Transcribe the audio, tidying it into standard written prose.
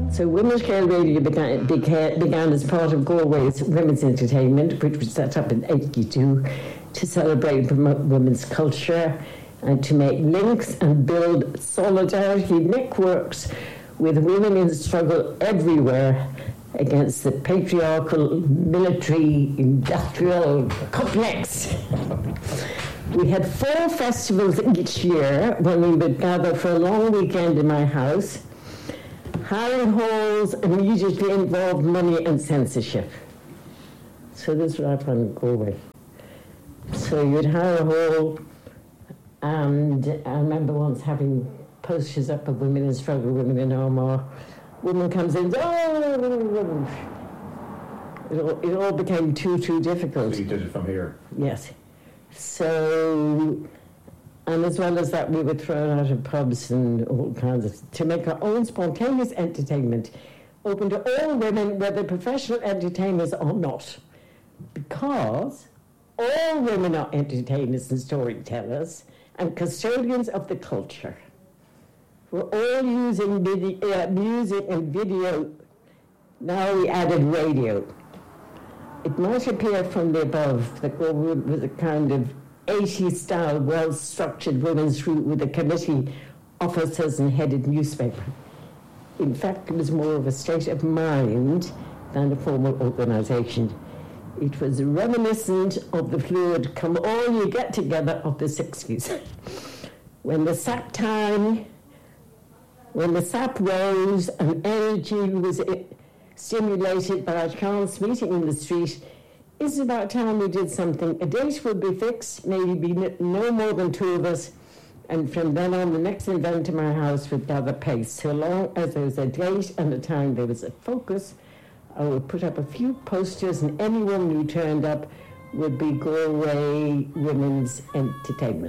So Women's Care Radio began as part of Galway's Women's Entertainment, which was set up in 1982 to celebrate and promote women's culture and to make links and build solidarity networks with women in struggle everywhere against the patriarchal, military, industrial complex. We had 4 festivals each year when we would gather for a long weekend in my house. Hiring halls immediately involved money and censorship. So this was right from Galway. So you'd hire a hall, and I remember once having posters up of women in struggle, women in Armagh. Woman comes in, oh! It all became too difficult. So you did it from here? Yes. So, and as well as that, we were thrown out of pubs and all kinds of, to make our own spontaneous entertainment open to all women, whether professional entertainers or not. Because all women are entertainers and storytellers and custodians of the culture. We're all using music and video. Now we added radio. It might appear from the above that Galway was a kind of 80s style, well-structured women's group with a committee, officers and headed newspaper. In fact, it was more of a state of mind than a formal organisation. It was reminiscent of the fluid come all you get together of the 60s. When the sap rose and energy was stimulated by a chance meeting in the street, it's about time we did something. A date would be fixed, maybe be no more than 2 of us, and from then on, the next event in my house would gather pace. So long as there was a date and a time there was a focus, I would put up a few posters, and anyone who turned up would be Galway Women's Entertainment.